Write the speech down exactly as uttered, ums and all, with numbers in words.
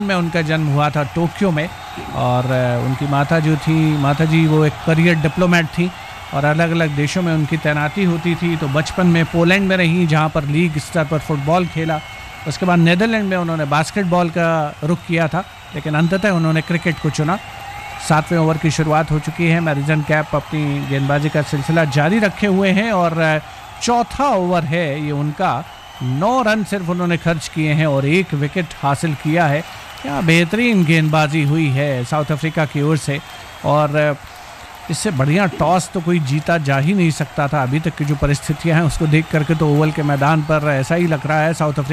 में उनका जन्म हुआ था टोक्यो में, और उनकी माता जो थी माता जी वो एक करियर डिप्लोमेट थी और अलग अलग देशों में उनकी तैनाती होती थी। तो बचपन में पोलैंड में रहीं जहाँ पर लीग स्तर पर फुटबॉल खेला। उसके बाद नीदरलैंड में उन्होंने बास्केटबॉल का रुख किया था, लेकिन अंततः उन्होंने क्रिकेट को चुना। सातवें ओवर की शुरुआत हो चुकी है। मैरिजन कैप अपनी गेंदबाजी का सिलसिला जारी रखे हुए हैं और चौथा ओवर है ये उनका। नौ रन सिर्फ उन्होंने खर्च किए हैं और एक विकेट हासिल किया है। क्या बेहतरीन गेंदबाजी हुई है साउथ अफ्रीका की ओर से, और इससे बढ़िया टॉस तो कोई जीता जा ही नहीं सकता था। अभी तक की जो परिस्थितियां हैं उसको देख करके तो ओवल के मैदान पर ऐसा ही लग रहा है साउथ अफ्रीका